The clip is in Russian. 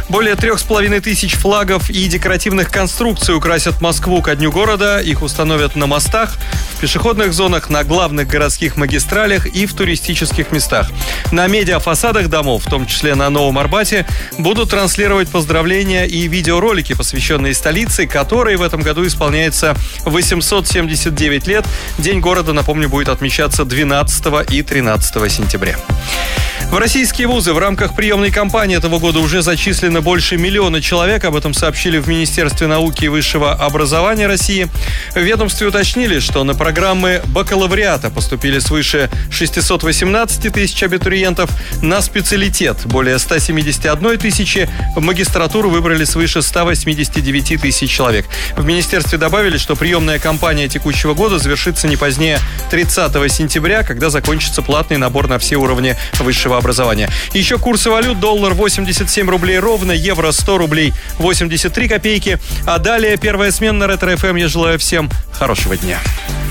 Более 3500 флагов и декоративных конструкций украсят Москву ко Дню города. Их установят на мостах, в пешеходных зонах, на главных городских магистралях и в туристических местах. На медиафасадах домов, в том числе на Новом Арбате, будут транслировать поздравления и видеоролики, посвященные столице, которой в этом году исполняется 879 лет. День города, напомню, будет отмечаться 12 и 13 сентября. В российские вузы в рамках приемной кампании этого года уже зачислено больше 1 миллиона человек. Об этом сообщили в Министерстве науки и высшего образования России. В ведомстве уточнили, что на программы бакалавриата поступили свыше 618 тысяч абитуриентов, на специалитет более 171 тысячи, в магистратуру выбрали свыше 189 тысяч человек. В Министерстве добавили, что приемная кампания текущего года завершится не позднее 30 сентября, когда закончится платный набор на все уровни высшего образования. Еще курсы валют: доллар 87 рублей ровно, евро 100 рублей 83 копейки. А далее первая смена на Ретро ФМ. Я желаю всем хорошего дня.